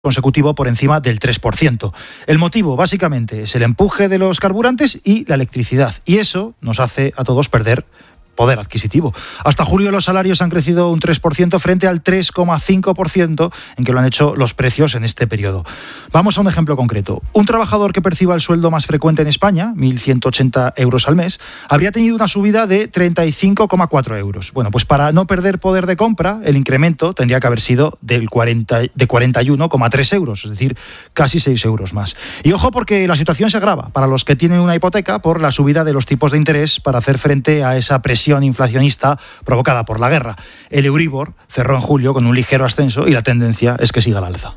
consecutivo por encima del 3%. El motivo, básicamente, es el empuje de los carburantes y la electricidad. Y eso nos hace a todos perder poder adquisitivo. Hasta julio los salarios han crecido un 3% frente al 3,5% en que lo han hecho los precios en este periodo. Vamos a un ejemplo concreto. Un trabajador que perciba el sueldo más frecuente en España, 1.180 euros al mes, habría tenido una subida de 35,4 euros. Bueno, pues para no perder poder de compra, el incremento tendría que haber sido de 41,3 euros, es decir, casi 6 euros más. Y ojo, porque la situación se agrava para los que tienen una hipoteca por la subida de los tipos de interés para hacer frente a esa presión inflacionista provocada por la guerra. El Euribor cerró en julio con un ligero ascenso y la tendencia es que siga al alza.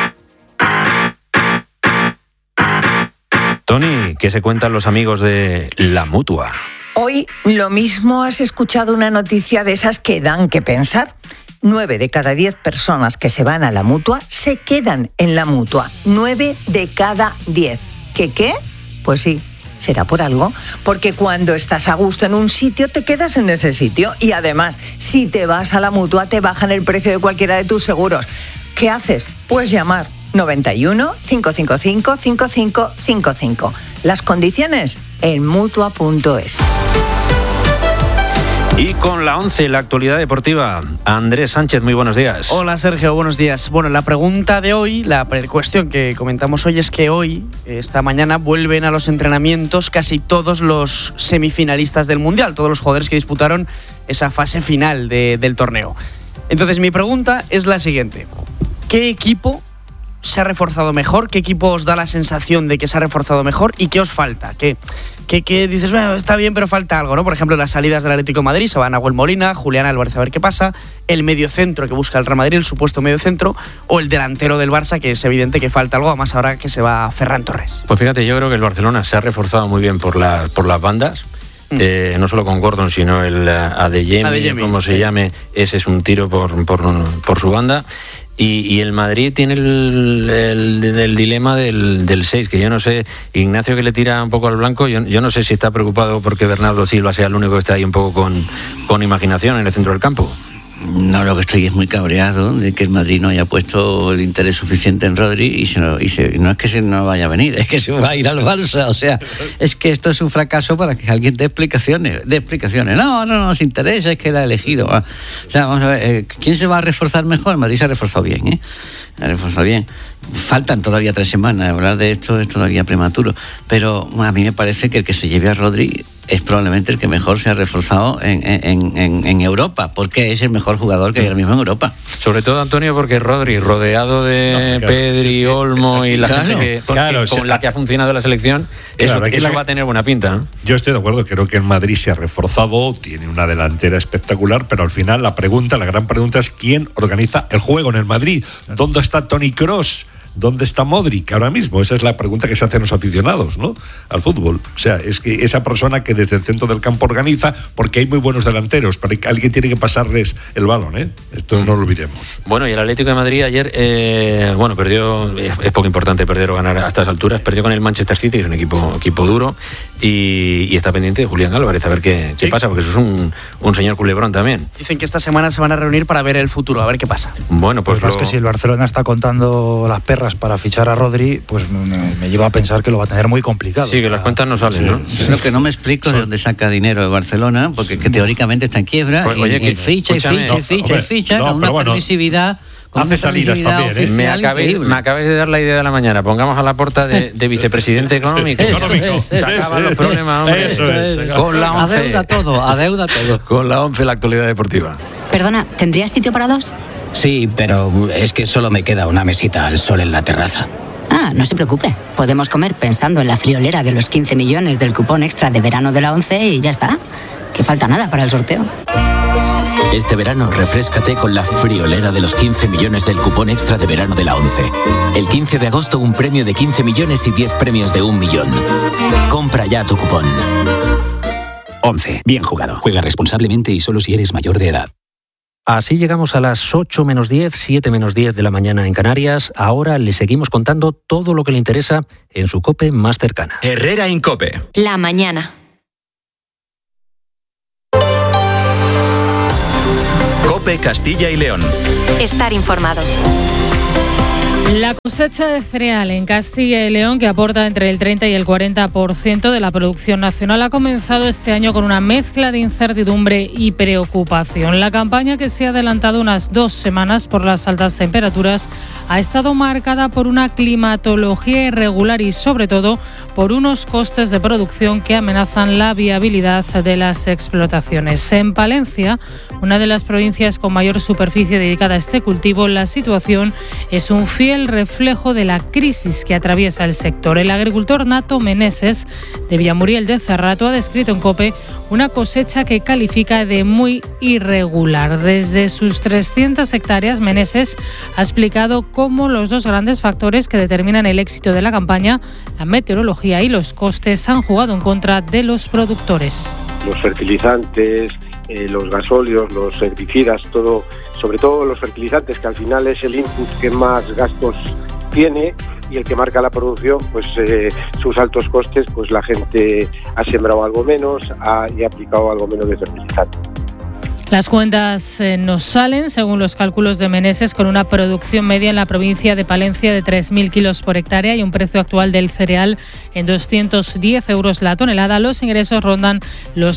Tony, ¿qué se cuentan los amigos de La Mutua? Hoy lo mismo has escuchado una noticia de esas que dan que pensar. 9 de cada 10 personas que se van a La Mutua se quedan en La Mutua. 9 de cada 10. ¿Qué? Pues sí. Será por algo, porque cuando estás a gusto en un sitio te quedas en ese sitio y además si te vas a La Mutua te bajan el precio de cualquiera de tus seguros. ¿Qué haces? Pues llamar 91 555 5555. Las condiciones en Mutua.es. Y con la 11, la actualidad deportiva, Andrés Sánchez, muy buenos días. Hola Sergio, buenos días. Bueno, la pregunta de hoy, la cuestión que comentamos hoy es que hoy, esta mañana, vuelven a los entrenamientos casi todos los semifinalistas del Mundial, todos los jugadores que disputaron esa fase final del torneo. Entonces mi pregunta es la siguiente: ¿qué equipo se ha reforzado mejor? ¿Qué equipo os da la sensación de que se ha reforzado mejor? ¿Y qué os falta? ¿Qué dices, bueno, está bien, pero falta algo, ¿no? Por ejemplo, las salidas del Atlético de Madrid, se van a Nahuel Molina, Julián Álvarez, a ver qué pasa, el mediocentro que busca el Real Madrid, el supuesto mediocentro, o el delantero del Barça, que es evidente que falta algo, además ahora que se va Ferran Torres. Pues fíjate, yo creo que el Barcelona se ha reforzado muy bien por las bandas. No solo con Gordon, sino el Adeyemi, como se llame, ese es un tiro por su banda. Y el Madrid tiene el dilema del 6, que yo no sé, Ignacio, que le tira un poco al blanco, yo no sé si está preocupado porque Bernardo Silva sea el único que está ahí un poco con imaginación en el centro del campo. No, lo que estoy es muy cabreado de que el Madrid no haya puesto el interés suficiente en Rodri y no es que se no vaya a venir, es que se va a ir al Barça. O sea, es que esto es un fracaso para que alguien dé explicaciones. No nos interesa, es que él ha elegido. O sea, vamos a ver, ¿quién se va a reforzar mejor? El Madrid se ha reforzado bien, Se ha reforzado bien. Faltan todavía 3 semanas, hablar de esto es todavía prematuro, pero a mí me parece que el que se lleve a Rodri es probablemente el que mejor se ha reforzado en Europa, porque es el mejor jugador que hay ahora mismo en Europa. Sobre todo, Antonio, porque Rodri, rodeado de Pedri, Olmo y la gente con la que ha funcionado la selección, eso va a tener buena pinta, ¿no? Yo estoy de acuerdo, creo que el Madrid se ha reforzado, tiene una delantera espectacular, pero al final la gran pregunta es ¿quién organiza el juego en el Madrid? ¿Dónde está Toni Kroos? ¿Dónde está Modric ahora mismo? Esa es la pregunta que se hacen los aficionados, ¿no?, al fútbol. O sea, es que esa persona que desde el centro del campo organiza, porque hay muy buenos delanteros, pero alguien tiene que pasarles el balón, Esto no lo olvidemos. Bueno, y el Atlético de Madrid ayer, perdió, es poco importante perder o ganar a estas alturas, perdió con el Manchester City, que es un equipo duro, y está pendiente de Julián Álvarez, a ver qué pasa, porque eso es un señor culebrón también. Dicen que esta semana se van a reunir para ver el futuro, a ver qué pasa. Bueno, pues es que si el Barcelona está contando las perras para fichar a Rodri, pues me lleva a pensar que lo va a tener muy complicado. Sí, que las cuentas no salen, ¿no? Es lo que no me explico de dónde saca dinero el Barcelona, porque que teóricamente está en quiebra, y ficha, con una permisividad. Hace salidas también, Me acabáis de dar la idea de la mañana. Pongamos a Laporta de vicepresidente económico. Se acaban los problemas, hombre. Eso es. Con la 11. Adeuda todo. Con la 11, la actualidad deportiva. Perdona, ¿tendrías sitio para 2? Sí, pero es que solo me queda una mesita al sol en la terraza. Ah, no se preocupe. Podemos comer pensando en la friolera de los 15 millones del cupón extra de verano de la 11 y ya está. Que falta nada para el sorteo. Este verano refréscate con la friolera de los 15 millones del cupón extra de verano de la 11. El 15 de agosto un premio de 15 millones y 10 premios de 1 millón. Compra ya tu cupón. 11. Bien jugado. Juega responsablemente y solo si eres mayor de edad. Así llegamos a las 8 menos 10, 7 menos 10 de la mañana en Canarias. Ahora le seguimos contando todo lo que le interesa en su COPE más cercana. Herrera Incope. La mañana. COPE Castilla y León. Estar informados. La cosecha de cereal en Castilla y León, que aporta entre el 30 y el 40% de la producción nacional, ha comenzado este año con una mezcla de incertidumbre y preocupación. La campaña, que se ha adelantado unas 2 semanas por las altas temperaturas, ha estado marcada por una climatología irregular y, sobre todo, por unos costes de producción que amenazan la viabilidad de las explotaciones. En Palencia, una de las provincias con mayor superficie dedicada a este cultivo, la situación es un fiel reflejo de la crisis que atraviesa el sector. El agricultor Nato Meneses, de Villamuriel de Cerrato, ha descrito en COPE una cosecha que califica de muy irregular. Desde sus 300 hectáreas, Meneses ha explicado cómo los 2 grandes factores que determinan el éxito de la campaña, la meteorología y los costes, han jugado en contra de los productores. Los fertilizantes, los gasóleos, los herbicidas, todo, sobre todo los fertilizantes, que al final es el input que más gastos tiene y el que marca la producción, pues sus altos costes, pues la gente ha sembrado algo menos y ha aplicado algo menos de fertilizante. Las cuentas nos salen, según los cálculos de Meneses, con una producción media en la provincia de Palencia de 3.000 kilos por hectárea y un precio actual del cereal en 210 euros la tonelada. Los ingresos rondan los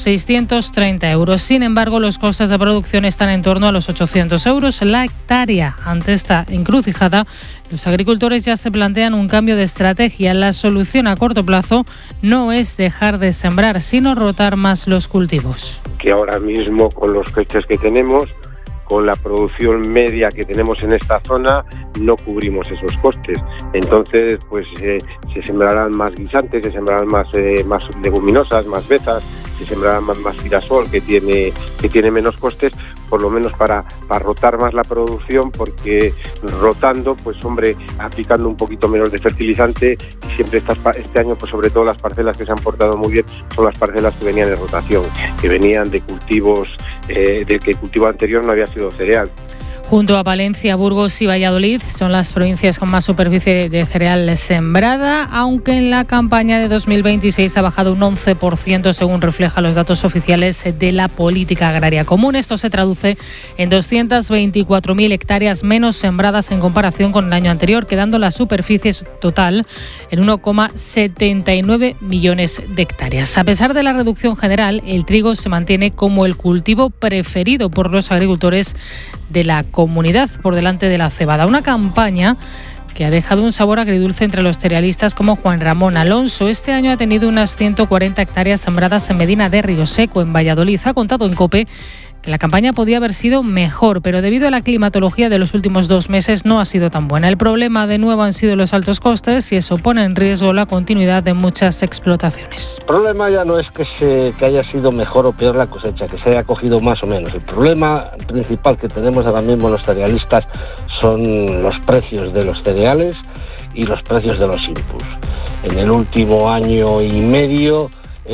630 euros. Sin embargo, los costes de producción están en torno a los 800 euros la hectárea. Ante esta encrucijada, los agricultores ya se plantean un cambio de estrategia. La solución a corto plazo no es dejar de sembrar, sino rotar más los cultivos. Que ahora mismo, con los costes que tenemos, con la producción media que tenemos en esta zona, no cubrimos esos costes. Entonces, pues se sembrarán más guisantes, se sembrarán más leguminosas, más betas, se sembrarán más girasol, que tiene menos costes, por lo menos para rotar más la producción, porque rotando, pues hombre, aplicando un poquito menos de fertilizante, y siempre este año, pues sobre todo las parcelas que se han portado muy bien son las parcelas que venían de rotación, que venían de cultivos, de que el cultivo anterior no había sido cereal. Junto a Palencia, Burgos y Valladolid son las provincias con más superficie de cereal sembrada, aunque en la campaña de 2026 ha bajado un 11%, según reflejan los datos oficiales de la política agraria común. Esto se traduce en 224.000 hectáreas menos sembradas en comparación con el año anterior, quedando la superficie total en 1,79 millones de hectáreas. A pesar de la reducción general, el trigo se mantiene como el cultivo preferido por los agricultores de la comunidad, por delante de la cebada. Una campaña que ha dejado un sabor agridulce entre los cerealistas como Juan Ramón Alonso. Este año ha tenido unas 140 hectáreas sembradas en Medina de Rioseco, en Valladolid. Ha contado en COPE que la campaña podía haber sido mejor, pero debido a la climatología de los últimos 2 meses no ha sido tan buena. El problema de nuevo han sido los altos costes y eso pone en riesgo la continuidad de muchas explotaciones. El problema ya no es que haya sido mejor o peor la cosecha, que se haya cogido más o menos. El problema principal que tenemos ahora mismo los cerealistas son los precios de los cereales y los precios de los inputs. En el último año y medio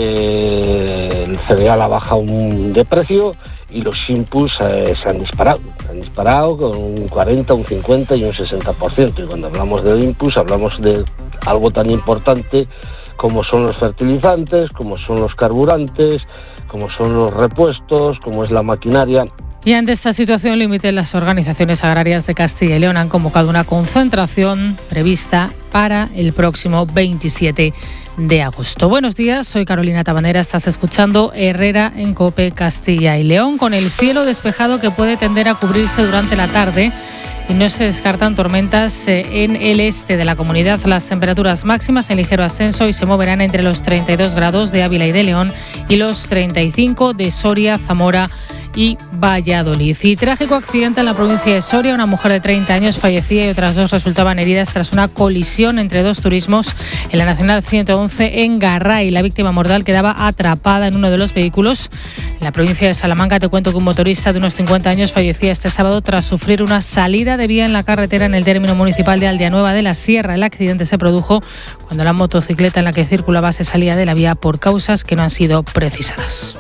el cereal ha bajado de precio y los inputs se han disparado con un 40, un 50 y un 60%. Y cuando hablamos de inputs hablamos de algo tan importante como son los fertilizantes, como son los carburantes, como son los repuestos, como es la maquinaria. Y ante esta situación límite, las organizaciones agrarias de Castilla y León han convocado una concentración prevista para el próximo 27 de agosto. Buenos días, soy Carolina Tabanera, estás escuchando Herrera en COPE Castilla y León. Con el cielo despejado que puede tender a cubrirse durante la tarde y no se descartan tormentas en el este de la comunidad. Las temperaturas máximas en ligero ascenso y se moverán entre los 32 grados de Ávila y de León y los 35 de Soria, Zamora y Valladolid. Y trágico accidente en la provincia de Soria. Una mujer de 30 años fallecía y otras 2 resultaban heridas tras una colisión entre 2 turismos en la Nacional 111 en Garray. La víctima mortal quedaba atrapada en uno de los vehículos. En la provincia de Salamanca te cuento que un motorista de unos 50 años fallecía este sábado tras sufrir una salida de vía en la carretera en el término municipal de Aldeanueva de la Sierra. El accidente se produjo cuando la motocicleta en la que circulaba se salía de la vía por causas que no han sido precisadas.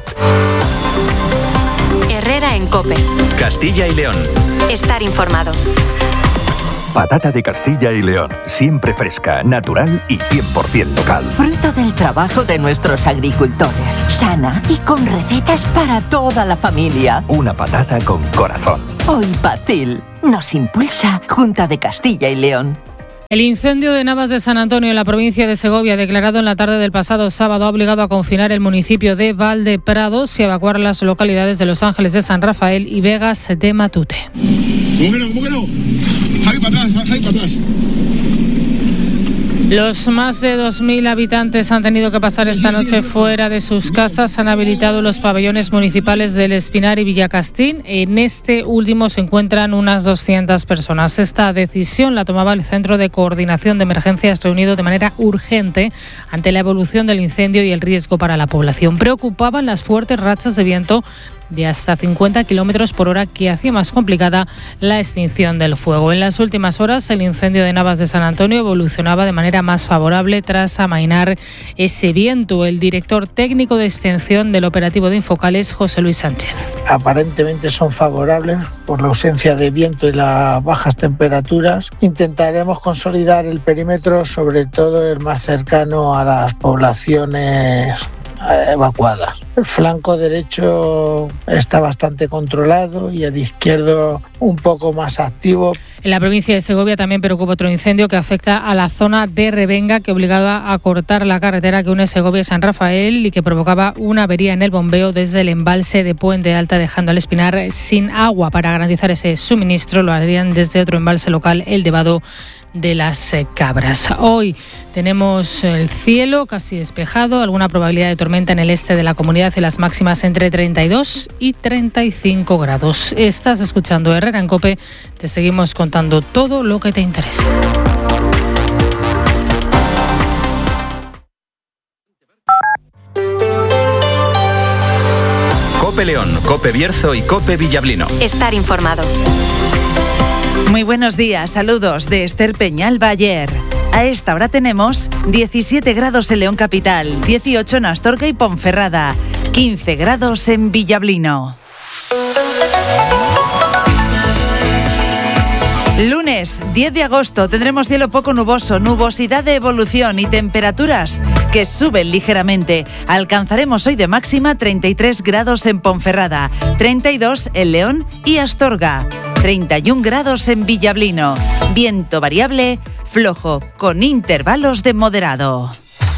Herrera en COPE. Castilla y León. Estar informado. Patata de Castilla y León, siempre fresca, natural y 100% local. Fruto del trabajo de nuestros agricultores, sana y con recetas para toda la familia. Una patata con corazón. Hoy Pacil nos impulsa Junta de Castilla y León. El incendio de Navas de San Antonio en la provincia de Segovia, declarado en la tarde del pasado sábado, ha obligado a confinar el municipio de Valdeprados y a evacuar las localidades de Los Ángeles de San Rafael y Vegas de Matute. ¿Cómo que no? Javi para atrás. Los más de 2.000 habitantes han tenido que pasar esta noche fuera de sus casas. Han habilitado los pabellones municipales del Espinar y Villacastín. En este último se encuentran unas 200 personas. Esta decisión la tomaba el Centro de Coordinación de Emergencias, reunido de manera urgente ante la evolución del incendio y el riesgo para la población. Preocupaban las fuertes rachas de viento de hasta 50 kilómetros por hora que hacía más complicada la extinción del fuego. En las últimas horas, el incendio de Navas de San Antonio evolucionaba de manera más favorable tras amainar ese viento. El director técnico de extensión del operativo de Infocales, José Luis Sánchez. Aparentemente son favorables por la ausencia de viento y las bajas temperaturas. Intentaremos consolidar el perímetro, sobre todo el más cercano a las poblaciones evacuadas. El flanco derecho está bastante controlado y el izquierdo un poco más activo. En la provincia de Segovia también preocupa otro incendio que afecta a la zona de Revenga, que obligaba a cortar la carretera que une Segovia y San Rafael y que provocaba una avería en el bombeo desde el embalse de Puente Alta, dejando al Espinar sin agua. Para garantizar ese suministro lo harían desde otro embalse local, el de Vado de las Cabras. Hoy tenemos el cielo casi despejado, alguna probabilidad de tormenta en el este de la comunidad y las máximas entre 32 y 35 grados. Estás escuchando Herrera en COPE, te seguimos contando todo lo que te interesa. COPE León, COPE Bierzo y COPE Villablino. Estar informado. Muy buenos días, saludos de Esther Peñal Bayer. A esta hora tenemos 17 grados en León Capital, 18 en Astorga y Ponferrada, 15 grados en Villablino. Lunes 10 de agosto tendremos cielo poco nuboso, nubosidad de evolución y temperaturas que suben ligeramente. Alcanzaremos hoy de máxima 33 grados en Ponferrada, 32 en León y Astorga, 31 grados en Villablino. Viento variable, flojo, con intervalos de moderado.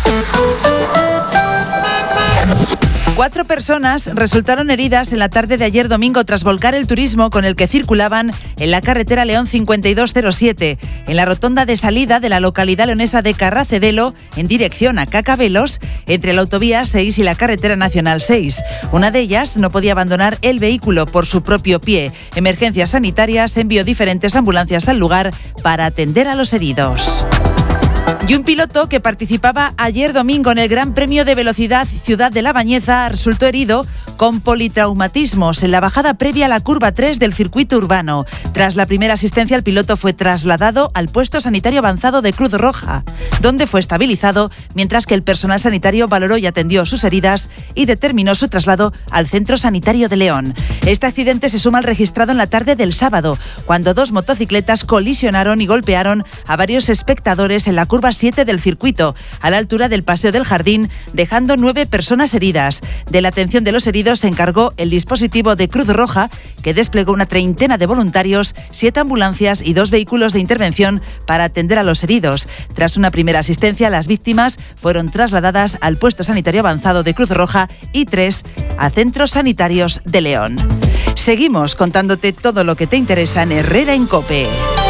4 personas resultaron heridas en la tarde de ayer domingo tras volcar el turismo con el que circulaban en la carretera León 5207, en la rotonda de salida de la localidad leonesa de Carracedelo, en dirección a Cacabelos, entre la autovía 6 y la carretera nacional 6. Una de ellas no podía abandonar el vehículo por su propio pie. Emergencias Sanitarias envió diferentes ambulancias al lugar para atender a los heridos. Y un piloto que participaba ayer domingo en el Gran Premio de Velocidad Ciudad de La Bañeza resultó herido con politraumatismos en la bajada previa a la curva 3 del circuito urbano. Tras la primera asistencia, el piloto fue trasladado al puesto sanitario avanzado de Cruz Roja, donde fue estabilizado, mientras que el personal sanitario valoró y atendió sus heridas y determinó su traslado al Centro Sanitario de León. Este accidente se suma al registrado en la tarde del sábado, cuando 2 motocicletas colisionaron y golpearon a varios espectadores en la curva 7 del circuito, a la altura del Paseo del Jardín, dejando 9 personas heridas. De la atención de los heridos se encargó el dispositivo de Cruz Roja, que desplegó una treintena de voluntarios, 7 ambulancias y 2 vehículos de intervención para atender a los heridos. Tras una primera asistencia, las víctimas fueron trasladadas al puesto sanitario avanzado de Cruz Roja y 3 a centros sanitarios de León. Seguimos contándote todo lo que te interesa en Herrera en COPE.